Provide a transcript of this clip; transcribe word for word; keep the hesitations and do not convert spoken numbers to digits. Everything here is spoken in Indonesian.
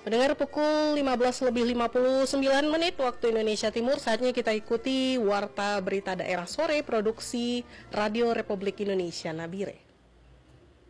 Mendengar pukul lima belas lebih lima puluh sembilan menit waktu Indonesia Timur, saatnya kita ikuti Warta Berita Daerah Sore Produksi Radio Republik Indonesia Nabire.